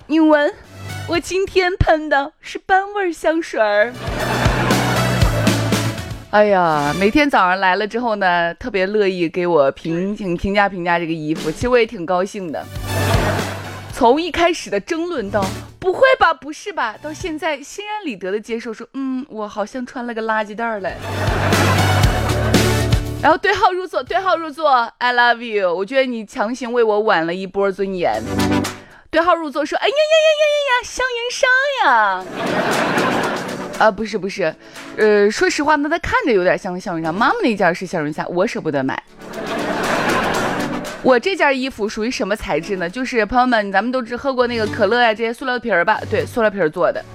你闻，我今天喷的是班味香水儿。哎呀，每天早上来了之后呢，特别乐意给我评价这个衣服，其实我也挺高兴的。从一开始的争论到不会吧，不是吧，到现在心安理得的接受说，我好像穿了个垃圾袋来。然后对号入座 I love you， 我觉得你强行为我挽了一波尊严。对号入座说，哎呀，香云纱呀。不是，说实话呢，它看着有点像香云纱，妈妈那件是香云纱，我舍不得买。我这件衣服属于什么材质呢？就是朋友们，咱们都只喝过那个可乐呀，这些塑料皮儿吧？对，塑料皮儿做的。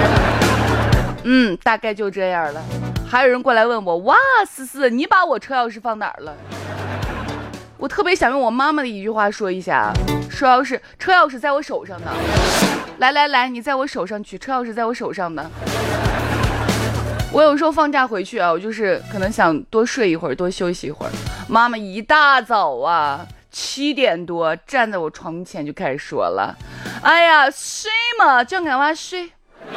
大概就这样了。还有人过来问我，哇，思思，你把我车钥匙放哪儿了？我特别想用我妈妈的一句话说一下，车钥匙在我手上呢。来，你在我手上取，车钥匙在我手上呢。我有时候放假回去啊，我就是可能想多睡一会儿，多休息一会儿。妈妈一大早啊，7点多站在我床前就开始说了，哎呀，睡嘛，叫俺娃睡。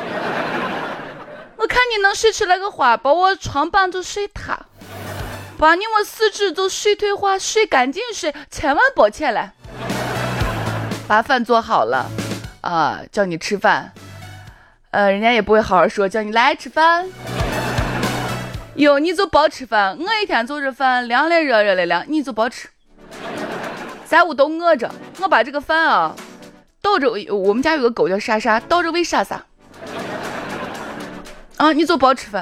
我看你能睡出来个花，把我床板都睡塌，把你我四肢都睡退化，睡干净睡，千万别起来。把饭做好了啊，叫你吃饭，人家也不会好好说，叫你来吃饭。哟，你就别吃饭，我一天做着饭，凉了热了凉，你就别吃。咱屋都饿着，我把这个饭啊倒着，我们家有个狗叫莎莎，倒着喂莎莎。你就别吃饭，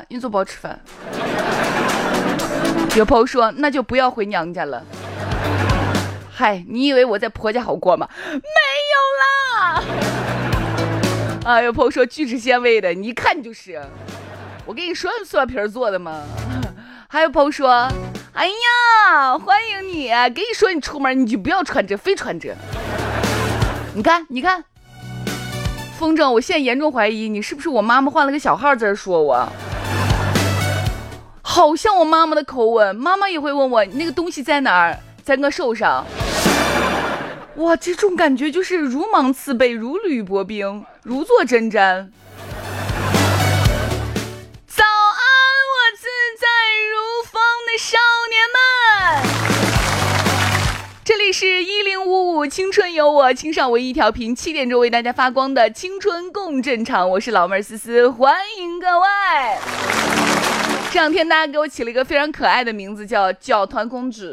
有朋友说那就不要回娘家了。嗨，你以为我在婆家好过吗？没有啦。有朋友说聚酯纤维的，你一看就是，我跟你说塑料皮儿做的吗？还有朋友说，哎呀，欢迎你，跟你说你出门你就不要穿这，非穿这。你看风筝，我现在严重怀疑你是不是我妈妈换了个小号在这说我，好像我妈妈的口吻，妈妈也会问我那个东西在哪儿，在我手上。哇，这种感觉就是如芒刺背，如履薄冰，如坐针毡。早安，我自在如风的少年们，这里是1055青春有我，青上唯一调频，7点钟为大家发光的青春共振场，我是老妹儿思思，欢迎各位。这两天大家给我起了一个非常可爱的名字，叫角团公主。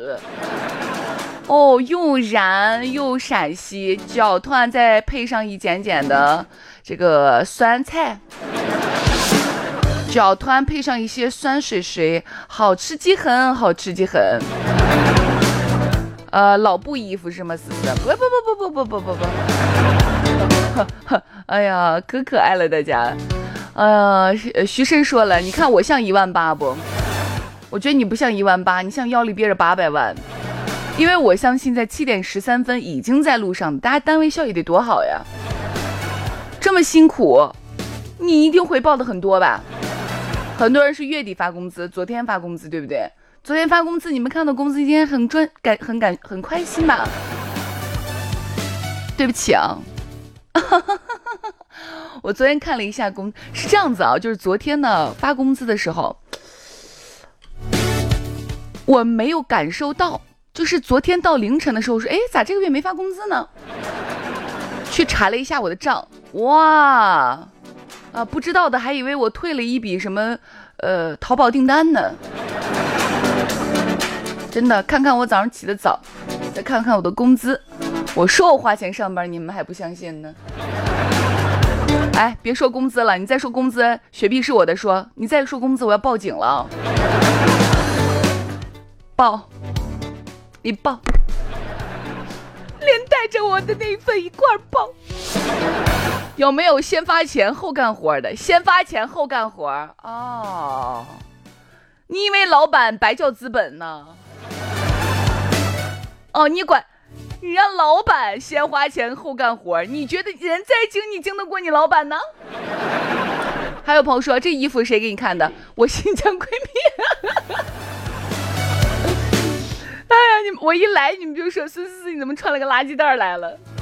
又燃又陕西，角团再配上一点点的这个酸菜，角团配上一些酸水水，好吃极很，好吃极很。老布衣服是吗？思思，不，哎呀，可爱了大家。徐申说了，你看我像18000不？我觉得你不像18000，你像腰里憋着800万。因为我相信在7点13分已经在路上，大家单位效益得多好呀！这么辛苦，你一定回报的很多吧？很多人是月底发工资，昨天发工资，对不对？昨天发工资，你们看到工资今天很开心吧？对不起啊，我昨天看了一下是这样子啊，就是昨天呢发工资的时候，我没有感受到。就是昨天到凌晨的时候说，咋这个月没发工资呢？去查了一下我的账，哇，不知道的还以为我退了一笔什么淘宝订单呢。真的，看看我早上起得早，再看看我的工资，我说我花钱上班，你们还不相信呢？别说工资了，你再说工资，雪碧是我的说，你再说工资，我要报警了。你报，连带着我的那份一块报。有没有先发钱后干活的？先发钱后干活哦。你以为老板白叫资本呢？你管，你让老板先花钱后干活，你觉得人再精，你精得过你老板呢？还有朋友说，这衣服谁给你看的？我新疆闺蜜。哎呀，我一来你们就说孙思思你怎么穿了个垃圾袋来了？